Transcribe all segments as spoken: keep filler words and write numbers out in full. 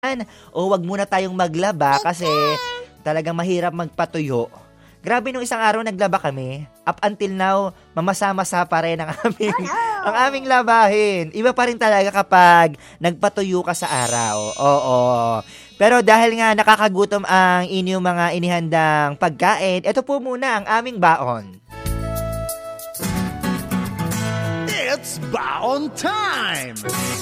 o wag muna tayong maglaba kasi talagang mahirap magpatuyo. Grabe nung isang araw naglaba kami. Up until now, mamasa-masa pa rin ang aming, ang aming labahin. Iba pa rin talaga kapag nagpatuyo ka sa araw. Oo. Pero dahil nga nakakagutom ang inyong mga inihandang pagkain, ito po muna ang aming baon. It's baon time!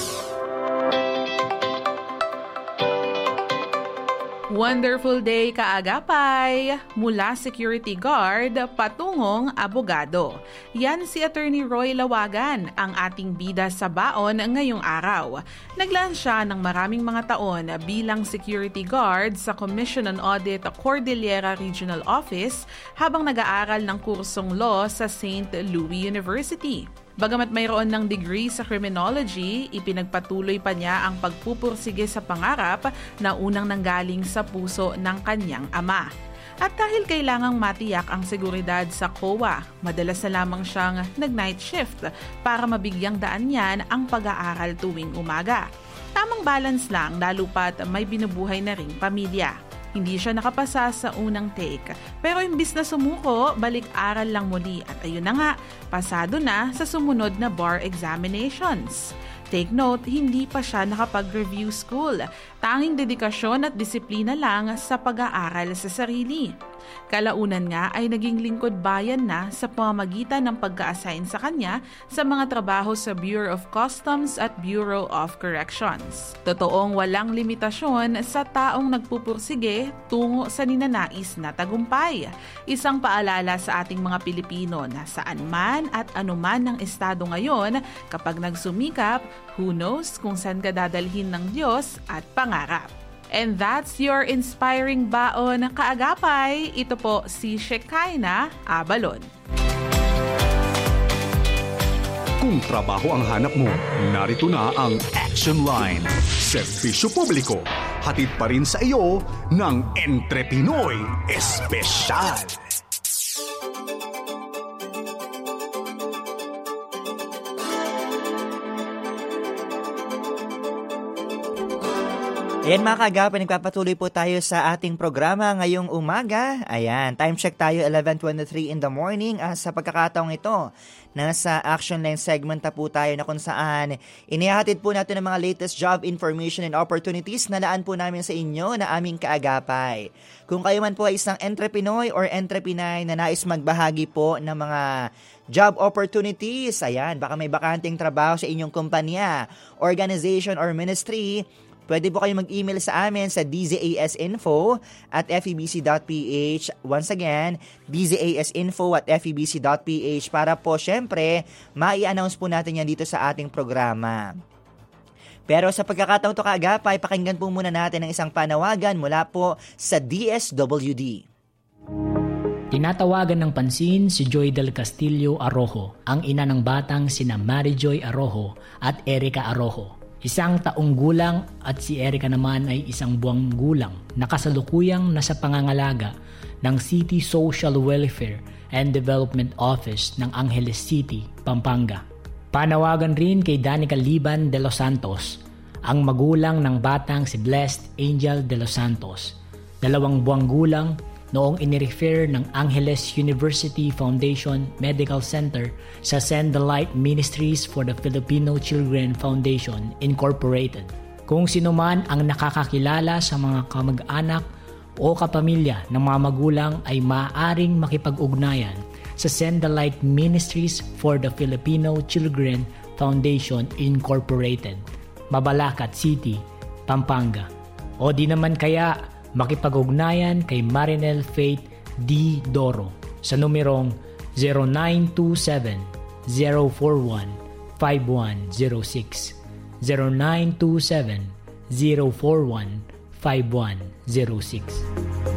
Wonderful day kaagapay! Mula security guard patungong abogado. Yan si Attorney Roy Lawagan, ang ating bida sa baon ngayong araw. Naglaan siya ng maraming mga taon bilang security guard sa Commission on Audit Cordillera Regional Office habang nag-aaral ng kursong law sa Saint Louis University. Bagamat mayroon ng degree sa criminology, ipinagpatuloy pa niya ang pagpupursige sa pangarap na unang nanggaling sa puso ng kanyang ama. At dahil kailangang matiyak ang seguridad sa C O A, madalas na lamang siyang nag-night shift para mabigyang daan niyan ang pag-aaral tuwing umaga. Tamang balance lang lalo pat may binubuhay na ring pamilya. Hindi siya nakapasa sa unang take. Pero imbis na sumuko, balik-aral lang muli at ayun na nga, pasado na sa sumunod na bar examinations. Take note, hindi pa siya nakapag-review school. Tanging dedikasyon at disiplina lang sa pag-aaral sa sarili. Kalaunan nga ay naging lingkod bayan na sa pamamagitan ng pagka-assign sa kanya sa mga trabaho sa Bureau of Customs at Bureau of Corrections. Totoong walang limitasyon sa taong nagpupursige tungo sa ninanais na tagumpay. Isang paalala sa ating mga Pilipino na saan man at anuman ng estado ngayon, kapag nagsumikap, who knows kung saan ka dadalhin ng Diyos at pangarap. And that's your inspiring baon kaagapay. Ito po si Shekinah Abalon. Kung trabaho ang hanap mo, narito na ang Action Line. Serbisyo publiko, hatid pa rin sa iyo ng Entre Pinoy Espesyal. Ayan mga kaagapay, nagpapatuloy po tayo sa ating programa ngayong umaga. Ayan, time check tayo eleven twenty-three in the morning. Ah, sa pagkakataong ito, nasa Action Line segment na po tayo na kung saan inihahatid po natin ang mga latest job information and opportunities na laan po namin sa inyo na aming kaagapay. Kung kayo man po ay isang entrepreneur or entrepreneur na nais magbahagi po ng mga job opportunities, ayan, baka may bakanting trabaho sa inyong kumpanya, organization or ministry, pwede po kayo mag-email sa amin sa d z a s info at f e b c dot p h. Once again, d z a s info at f e b c dot p h para po syempre mai-announce po natin yan dito sa ating programa. Pero sa pagkakataon to kaagapay, pakinggan po muna natin ang isang panawagan mula po sa D S W D. Tinatawagan ng pansin si Joy Del Castillo Arrojo, ang ina ng batang sina Mary Joy Arrojo at Erica Arrojo. Isang taong gulang at si Erica naman ay isang buwang gulang na kasalukuyang nasa pangangalaga ng City Social Welfare and Development Office ng Angeles City, Pampanga. Panawagan rin kay Danica Liban de los Santos, ang magulang ng batang si Blessed Angel de los Santos, dalawang buwang gulang noong inirefer ng Angeles University Foundation Medical Center sa Send the Light Ministries for the Filipino Children Foundation, Incorporated. Kung sino man ang nakakakilala sa mga kamag-anak o kapamilya ng mga magulang ay maaaring makipag-ugnayan sa Send the Light Ministries for the Filipino Children Foundation, Incorporated, Mabalacat City, Pampanga. O di naman kaya makipag-ugnayan kay Marinel Faith D. Doro sa numerong zero nine two seven, zero four one, five one zero six, zero nine two seven, zero four one, five one zero six.